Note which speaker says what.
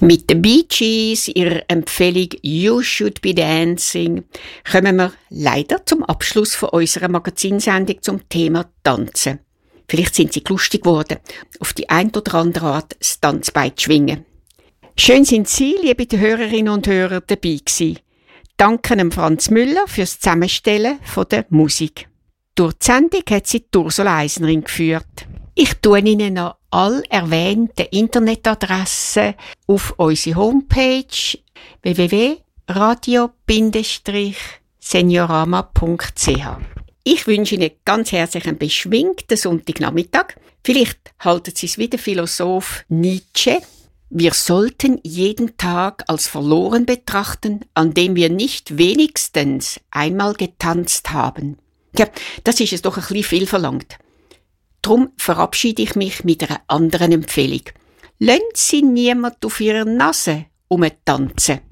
Speaker 1: Mit den Bee Gees, ihrer Empfehlung «You Should Be Dancing», kommen wir leider zum Abschluss von unserer Magazinsendung zum Thema Tanzen. Vielleicht sind Sie lustig geworden, auf die ein oder andere Art das Tanzbein zu schwingen. Schön sind Sie, liebe Hörerinnen und Hörer, dabei gewesen. Danke an Franz Müller fürs Zusammenstellen von der Musik. Durch die Sendung hat sie Ursula Eisenring geführt. Ich tue Ihnen noch all erwähnten Internetadressen auf unsere Homepage www.radio-seniorama.ch. Ich wünsche Ihnen ganz herzlich einen beschwingten Sonntagnachmittag. Vielleicht halten Sie es wie der Philosoph Nietzsche. Wir sollten jeden Tag als verloren betrachten, an dem wir nicht wenigstens einmal getanzt haben. Ja, das ist es doch ein bisschen viel verlangt. Darum verabschiede ich mich mit einer anderen Empfehlung. Lassen Sie niemand auf Ihrer Nase tanzen.